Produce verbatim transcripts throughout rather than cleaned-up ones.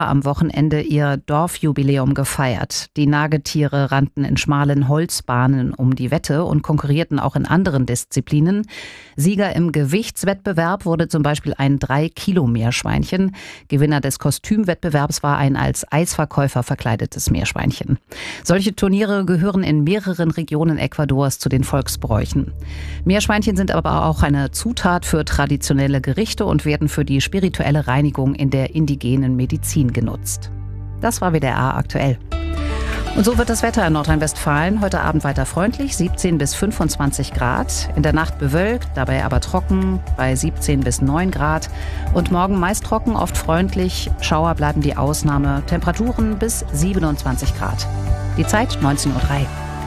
am Wochenende ihr Dorfjubiläum gefeiert. Die Nagetiere rannten in schmalen Holzbahnen um die Wette und konkurrierten auch in anderen Disziplinen. Sieger im Gewichtswettbewerb wurde zum Beispiel ein drei Kilo Meerschweinchen. Gewinner des Kostümwettbewerbs war ein als Eisverkäufer verkleidetes Meerschweinchen. Solche Turniere gehören in mehreren Regionen Ecuadors zu den Volksbräuchen. Meerschweinchen sind aber auch eine Zutat für traditionelle Gerichte und werden für die spirituelle Reinigung in der indigenen Medizin genutzt. Das war W D R aktuell. Und so wird das Wetter in Nordrhein-Westfalen heute Abend weiter freundlich, siebzehn bis fünfundzwanzig Grad. In der Nacht bewölkt, dabei aber trocken, bei siebzehn bis neun Grad. Und morgen meist trocken, oft freundlich. Schauer bleiben die Ausnahme. Temperaturen bis siebenundzwanzig Grad. Die Zeit neunzehn Uhr drei.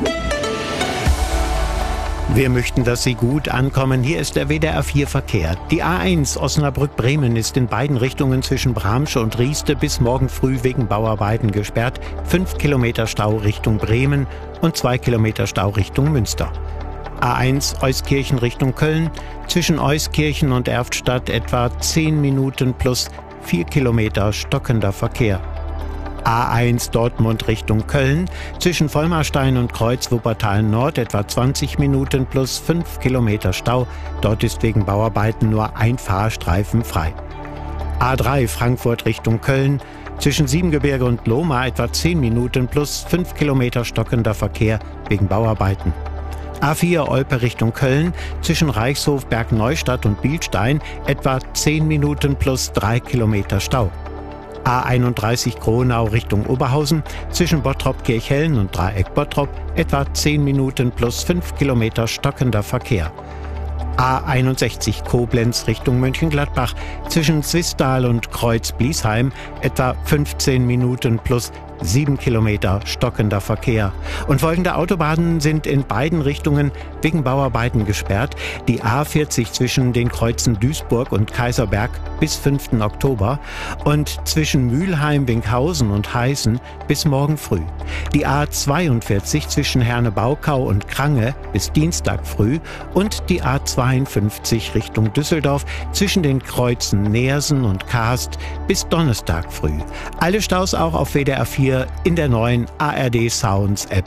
Wir möchten, dass Sie gut ankommen. Hier ist der W D R vier Verkehr. Die A eins Osnabrück-Bremen ist in beiden Richtungen zwischen Bramsche und Rieste bis morgen früh wegen Bauarbeiten gesperrt. Fünf Kilometer Stau Richtung Bremen und zwei Kilometer Stau Richtung Münster. A eins Euskirchen Richtung Köln. Zwischen Euskirchen und Erftstadt etwa zehn Minuten plus vier Kilometer stockender Verkehr. A eins Dortmund Richtung Köln, zwischen Vollmarstein und Kreuz Wuppertal Nord etwa zwanzig Minuten plus fünf Kilometer Stau. Dort ist wegen Bauarbeiten nur ein Fahrstreifen frei. A drei Frankfurt Richtung Köln, zwischen Siebengebirge und Lohmar etwa zehn Minuten plus fünf Kilometer stockender Verkehr wegen Bauarbeiten. A vier Olpe Richtung Köln, zwischen Reichshof, Bergneustadt und Bilstein etwa zehn Minuten plus drei Kilometer Stau. A einunddreißig Kronau Richtung Oberhausen, zwischen Bottrop-Kirchhellen und Dreieck Bottrop etwa zehn Minuten plus fünf Kilometer stockender Verkehr. A einundsechzig Koblenz Richtung Mönchengladbach, zwischen Zwisttal und Kreuz-Bliesheim etwa fünfzehn Minuten plus sieben Kilometer stockender Verkehr. Und folgende Autobahnen sind in beiden Richtungen wegen Bauarbeiten gesperrt. Die A vierzig zwischen den Kreuzen Duisburg und Kaiserberg bis fünften Oktober und zwischen Mülheim, Winkhausen und Heißen bis morgen früh. Die A zweiundvierzig zwischen Herne-Baukau und Krange bis Dienstag früh und die A zweiundfünfzig Richtung Düsseldorf zwischen den Kreuzen Neersen und Kaast bis Donnerstag früh. Alle Staus auch auf W D R vier in der neuen A R D Sounds App.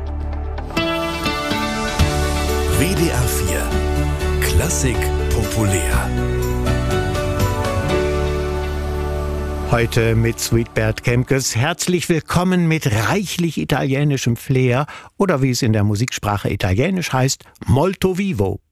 W D R vier Klassik populär. Heute mit Sweetbert Kemkes. Herzlich willkommen mit reichlich italienischem Flair oder wie es in der Musiksprache italienisch heißt, molto vivo.